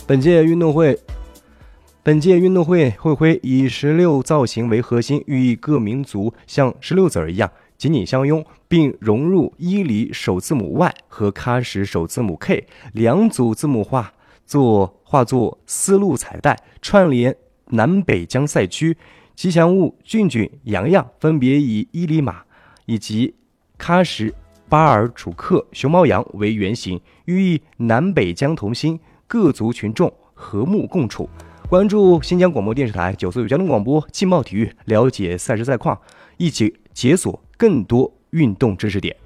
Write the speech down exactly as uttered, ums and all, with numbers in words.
本届运动会本届运动会会徽以石榴造型为核心，寓意各民族像石榴籽儿一样紧紧相拥，并融入伊犁首字母 Y 和喀什首字母 K 两组字母化作化作丝路彩带，串联南北疆赛区。吉祥物俊俊、洋洋分别以伊犁马以及喀什巴尔楚克熊猫羊为原型，寓意南北疆同心，各族群众和睦共处。关注新疆广播电视台九四五交通广播劲爆体育，了解赛事赛况，一起解锁更多运动知识点。